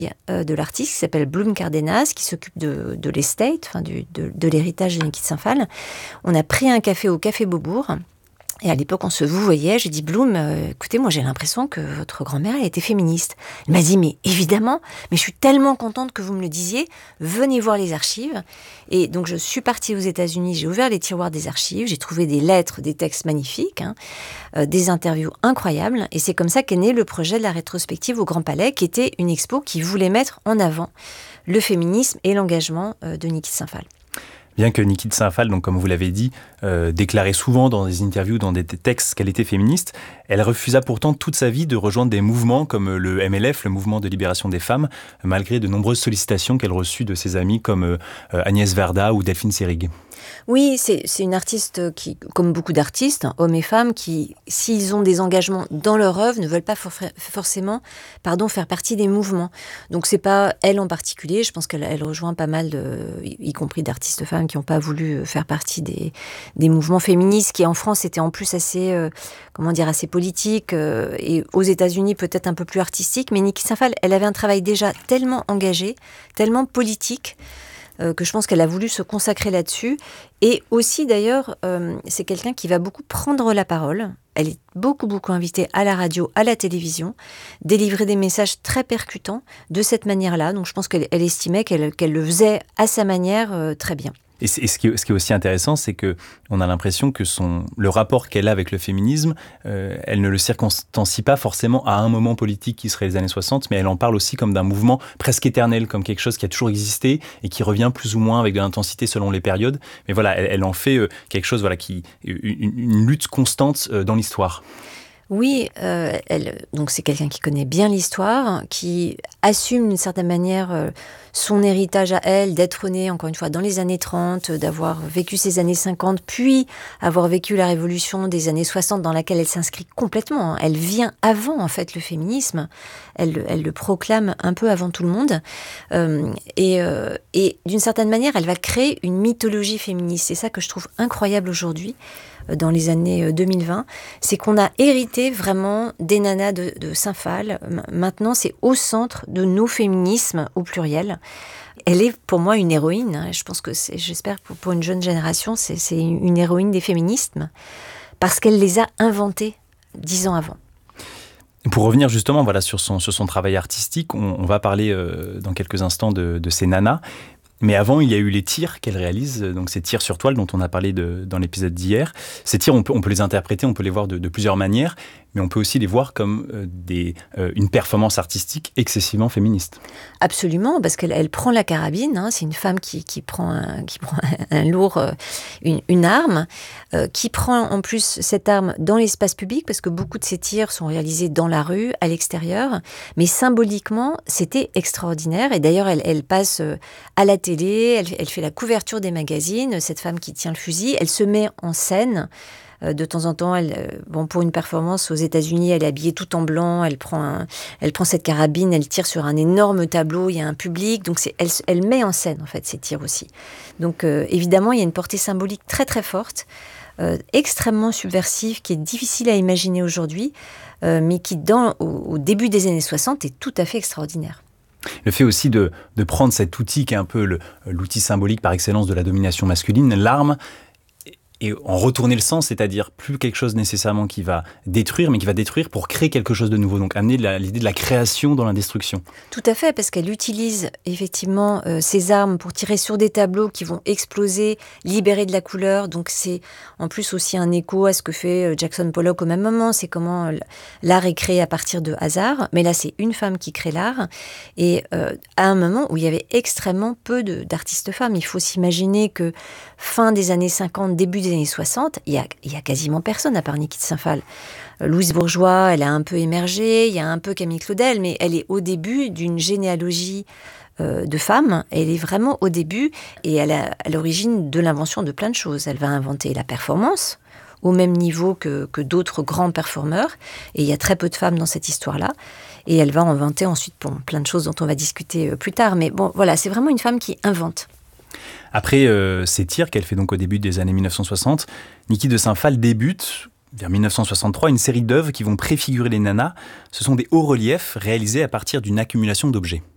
de l'artiste qui s'appelle Bloom Cardenas, qui s'occupe de l'estate, de l'héritage de Niki de Saint-Phal. On a pris un café au Café Beaubourg. Et à l'époque, on se vouvoyait. J'ai dit, Bloom, écoutez, moi j'ai l'impression que votre grand-mère, elle était féministe. Elle m'a dit, mais évidemment, mais je suis tellement contente que vous me le disiez. Venez voir les archives. Et donc, je suis partie aux États-Unis, j'ai ouvert les tiroirs des archives, j'ai trouvé des lettres, des textes magnifiques, des interviews incroyables. Et c'est comme ça qu'est né le projet de la rétrospective au Grand Palais, qui était une expo qui voulait mettre en avant le féminisme et l'engagement de Niki de Saint-Phal. Bien que Niki de Saint-Phal, donc comme vous l'avez dit, déclarait souvent dans des interviews, dans des textes qu'elle était féministe, elle refusa pourtant toute sa vie de rejoindre des mouvements comme le MLF, le Mouvement de libération des femmes, malgré de nombreuses sollicitations qu'elle reçut de ses amis comme Agnès Varda ou Delphine Seyrig. Oui, c'est une artiste qui, comme beaucoup d'artistes, hommes et femmes, qui, s'ils ont des engagements dans leur œuvre, ne veulent pas forcément faire partie des mouvements. Donc c'est pas elle en particulier, je pense qu'elle rejoint pas mal, y compris d'artistes femmes qui n'ont pas voulu faire partie des mouvements féministes, qui en France étaient en plus assez, assez politiques, et aux États-Unis peut-être un peu plus artistiques. Mais Niki de Saint-Phal, elle avait un travail déjà tellement engagé, tellement politique, que je pense qu'elle a voulu se consacrer là-dessus. Et aussi, d'ailleurs, c'est quelqu'un qui va beaucoup prendre la parole. Elle est beaucoup invitée à la radio, à la télévision, délivrer des messages très percutants de cette manière-là. Donc, je pense qu'elle estimait qu'elle le faisait à sa manière très bien. Et ce qui est aussi intéressant, c'est qu'on a l'impression que le rapport qu'elle a avec le féminisme, elle ne le circonstancie pas forcément à un moment politique qui serait les années 60, mais elle en parle aussi comme d'un mouvement presque éternel, comme quelque chose qui a toujours existé et qui revient plus ou moins avec de l'intensité selon les périodes. Mais voilà, elle en fait quelque chose une lutte constante dans l'histoire. Oui, donc c'est quelqu'un qui connaît bien l'histoire, qui assume d'une certaine manière son héritage à elle, d'être née, encore une fois, dans les années 30, d'avoir vécu ces années 50, puis avoir vécu la révolution des années 60 dans laquelle elle s'inscrit complètement. Elle vient avant, en fait, le féminisme. Elle le proclame un peu avant tout le monde. Et d'une certaine manière, elle va créer une mythologie féministe. C'est ça que je trouve incroyable aujourd'hui, dans les années 2020, c'est qu'on a hérité vraiment des nanas de Saint-Phal. Maintenant, c'est au centre de nos féminismes, au pluriel. Elle est pour moi une héroïne. Je pense que j'espère pour une jeune génération, c'est une héroïne des féminismes, parce qu'elle les a inventés 10 ans avant. Pour revenir justement sur son travail artistique, on va parler dans quelques instants de ces nanas. Mais avant, il y a eu les tirs qu'elle réalise, donc ces tirs sur toile dont on a parlé dans l'épisode d'hier. Ces tirs, on peut les interpréter, on peut les voir de plusieurs manières, mais on peut aussi les voir comme une performance artistique excessivement féministe. Absolument, parce qu'elle prend la carabine, c'est une femme qui prend un lourd, une arme, qui prend en plus cette arme dans l'espace public, parce que beaucoup de ces tirs sont réalisés dans la rue, à l'extérieur, mais symboliquement, c'était extraordinaire. Et d'ailleurs, elle passe à la télé, elle fait la couverture des magazines, cette femme qui tient le fusil, elle se met en scène. De temps en temps, pour une performance aux États-Unis, elle est habillée tout en blanc, elle prend cette carabine, elle tire sur un énorme tableau, il y a un public, donc elle met en scène en fait ces tirs aussi. Donc évidemment, il y a une portée symbolique très très forte, extrêmement subversive, qui est difficile à imaginer aujourd'hui, mais qui au début des années 60 est tout à fait extraordinaire. Le fait aussi de prendre cet outil qui est un peu l'outil symbolique par excellence de la domination masculine, l'arme, et en retourner le sens, c'est-à-dire plus quelque chose nécessairement qui va détruire, mais qui va détruire pour créer quelque chose de nouveau. Donc amener l'idée de la création dans la destruction. Tout à fait, parce qu'elle utilise effectivement ces armes pour tirer sur des tableaux qui vont exploser, libérer de la couleur. Donc c'est en plus aussi un écho à ce que fait Jackson Pollock au même moment. C'est comment l'art est créé à partir de hasard. Mais là, c'est une femme qui crée l'art. Et à un moment où il y avait extrêmement peu d'artistes femmes. Il faut s'imaginer que fin des années 50, début des années 60, il y a quasiment personne à part Niki de Saint-Phal. Louise Bourgeois, elle a un peu émergé, il y a un peu Camille Claudel, mais elle est au début d'une généalogie de femmes. Elle est vraiment au début et elle est à l'origine de l'invention de plein de choses. Elle va inventer la performance au même niveau que d'autres grands performeurs, et il y a très peu de femmes dans cette histoire-là. Et elle va inventer ensuite plein de choses dont on va discuter plus tard. Mais bon, voilà, c'est vraiment une femme qui invente. Après ces tirs qu'elle fait donc au début des années 1960, Niki de Saint-Phal débute, vers 1963, une série d'œuvres qui vont préfigurer les nanas. Ce sont des hauts-reliefs réalisés à partir d'une accumulation d'objets.